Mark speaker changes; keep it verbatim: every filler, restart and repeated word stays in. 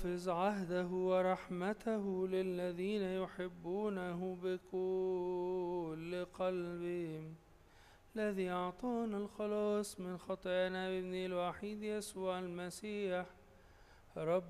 Speaker 1: حافظ عهده ورحمته للذين يحبونه بكل قلبهم، الذي أعطانا الخلاص من خطايانا بابنه الوحيد يسوع المسيح رب